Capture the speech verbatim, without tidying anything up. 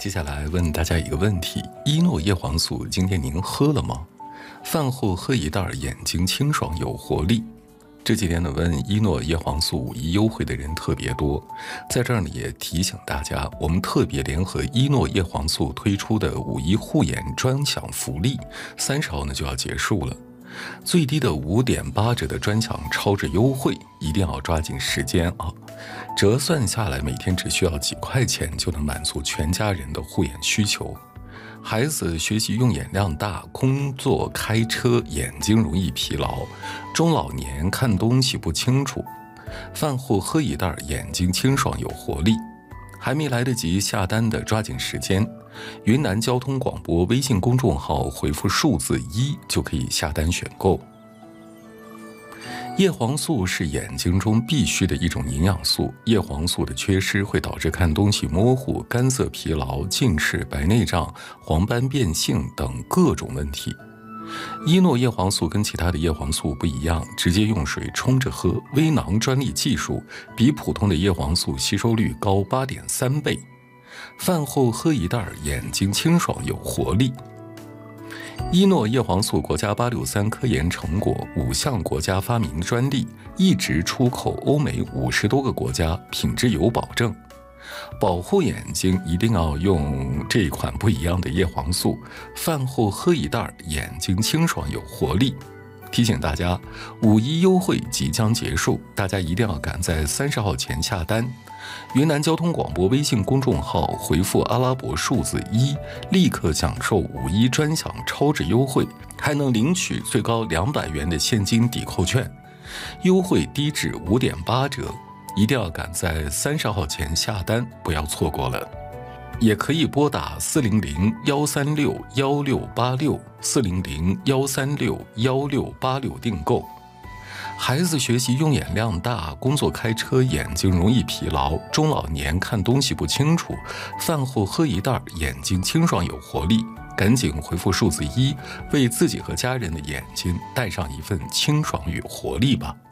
接下来问大家一个问题：依诺叶黄素今天您喝了吗？饭后喝一袋，眼睛清爽有活力。这几天呢，问依诺叶黄素五一优惠的人特别多，在这儿呢也提醒大家，我们特别联合依诺叶黄素推出的五一护眼专享福利，三十号呢就要结束了。最低的五点八折的专享超值优惠，一定要抓紧时间啊！折算下来，每天只需要几块钱就能满足全家人的护眼需求。孩子学习用眼量大，工作开车眼睛容易疲劳，中老年看东西不清楚，饭后喝一袋，眼睛清爽有活力。还没来得及下单的抓紧时间，云南交通广播微信公众号回复数字一就可以下单选购。叶黄素是眼睛中必须的一种营养素，叶黄素的缺失会导致看东西模糊、干涩疲劳、近视、白内障、黄斑变性等各种问题。依诺叶黄素跟其他的叶黄素不一样，直接用水冲着喝，微囊专利技术，比普通的叶黄素吸收率高 八点三倍。饭后喝一袋，眼睛清爽有活力。依诺叶黄素国家八六三科研成果，五项国家发明专利，一直出口欧美五十多个国家，品质有保证。保护眼睛一定要用这一款不一样的叶黄素，饭后喝一袋，眼睛清爽有活力。提醒大家，五一优惠即将结束，大家一定要赶在三十号前下单。云南交通广播微信公众号回复阿拉伯数字一，立刻享受五一专享超值优惠，还能领取最高两百元的现金抵扣券，优惠低至五点八折。一定要赶在三十号前下单，不要错过了。也可以拨打四零零幺三六幺六八六四零零幺三六幺六八六订购。孩子学习用眼量大，工作开车眼睛容易疲劳，中老年看东西不清楚，饭后喝一袋，眼睛清爽有活力。赶紧回复数字一，为自己和家人的眼睛带上一份清爽与活力吧。